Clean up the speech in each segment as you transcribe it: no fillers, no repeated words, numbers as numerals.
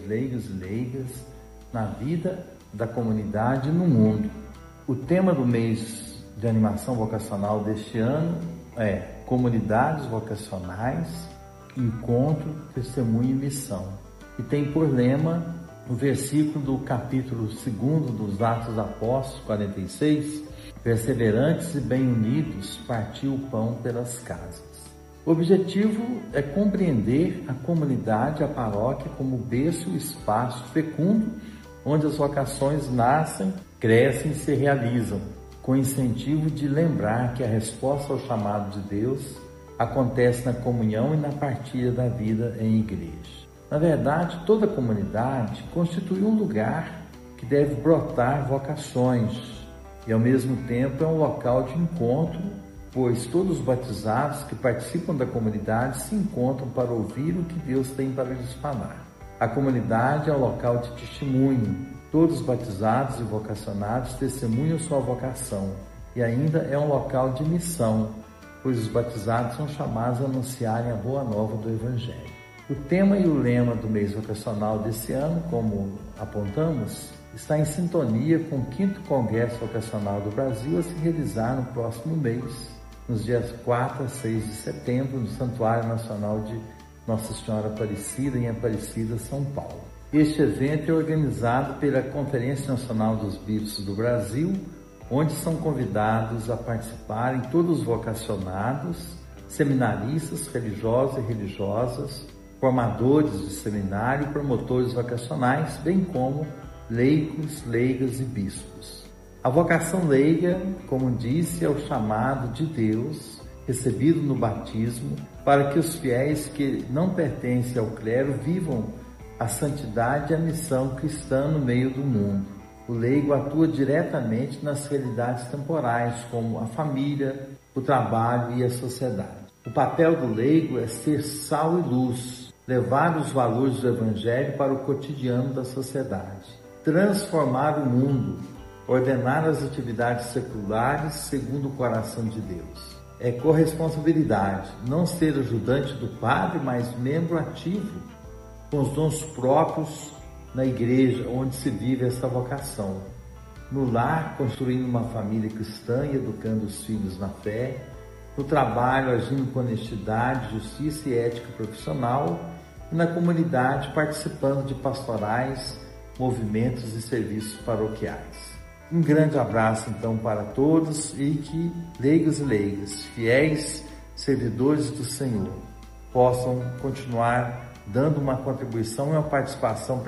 leigos e leigas na vida da comunidade e no mundo. O tema do mês de animação vocacional deste ano é Comunidades Vocacionais, Encontro, Testemunho e Missão. E tem por lema o versículo do capítulo 2 dos Atos dos Apóstolos, 46, perseverantes e bem unidos, partiu o pão pelas casas. O objetivo é compreender a comunidade, a paróquia, como berço e espaço fecundo, onde as vocações nascem, crescem e se realizam, com o incentivo de lembrar que a resposta ao chamado de Deus acontece na comunhão e na partilha da vida em igreja. Na verdade, toda comunidade constitui um lugar que deve brotar vocações e, ao mesmo tempo, é um local de encontro, pois todos os batizados que participam da comunidade se encontram para ouvir o que Deus tem para lhes falar. A comunidade é um local de testemunho. Todos os batizados e vocacionados testemunham sua vocação e ainda é um local de missão, pois os batizados são chamados a anunciarem a boa nova do Evangelho. O tema e o lema do mês vocacional desse ano, como apontamos, está em sintonia com o 5º Congresso Vocacional do Brasil a se realizar no próximo mês, nos dias 4 a 6 de setembro, no Santuário Nacional de Nossa Senhora Aparecida, em Aparecida, São Paulo. Este evento é organizado pela Conferência Nacional dos Bispos do Brasil, onde são convidados a participarem todos os vocacionados, seminaristas, religiosos e religiosas, formadores de seminário e promotores vocacionais, bem como leigos, leigas e bispos. A vocação leiga, como disse, é o chamado de Deus, recebido no batismo, para que os fiéis que não pertencem ao clero vivam a santidade e a missão cristã no meio do mundo. O leigo atua diretamente nas realidades temporais, como a família, o trabalho e a sociedade. O papel do leigo é ser sal e luz, levar os valores do Evangelho para o cotidiano da sociedade, transformar o mundo, ordenar as atividades seculares segundo o coração de Deus. É corresponsabilidade, não ser ajudante do padre, mas membro ativo, com os dons próprios na igreja, onde se vive essa vocação. No lar, construindo uma família cristã e educando os filhos na fé. No trabalho, agindo com honestidade, justiça e ética profissional. E na comunidade, participando de pastorais, movimentos e serviços paroquiais. Um grande abraço, então, para todos e que leigos e leigas, fiéis servidores do Senhor, possam continuar dando uma contribuição e uma participação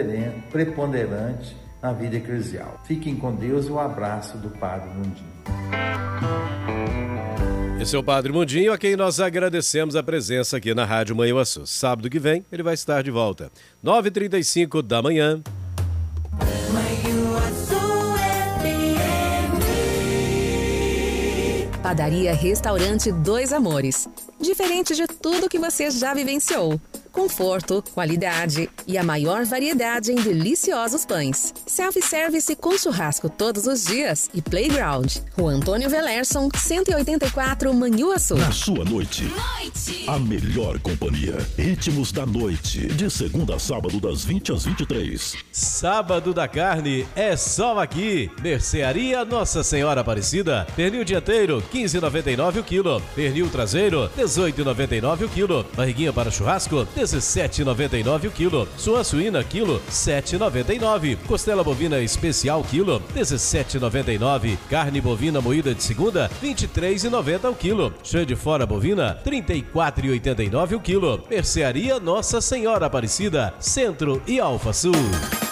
preponderante na vida eclesial. Fiquem com Deus e um abraço do Padre Mundinho. Esse é o Padre Mundinho, a quem nós agradecemos a presença aqui na Rádio Manhuaçu. Sábado que vem ele vai estar de volta, 9h35 da manhã. Padaria Restaurante Dois Amores. Diferente de tudo que você já vivenciou. Conforto, qualidade e a maior variedade em deliciosos pães. Self-service com churrasco todos os dias e playground. Rua Antônio Velerson, 184, Manhuaçu. Na sua noite, a melhor companhia. Ritmos da noite, de segunda a sábado, das 20 às 23. Sábado da carne é só aqui. Mercearia Nossa Senhora Aparecida. Pernil dianteiro, 15,99 o quilo. Pernil traseiro, 18,99 o quilo. Barriguinha para churrasco, 17,99 o quilo. Suã suína, quilo, 7,99. Costela bovina especial, quilo, 17,99. Carne bovina moída de segunda, 23,90 o quilo. Chã de fora bovina, 34,89 o quilo. Mercearia Nossa Senhora Aparecida, Centro e Alfa Sul.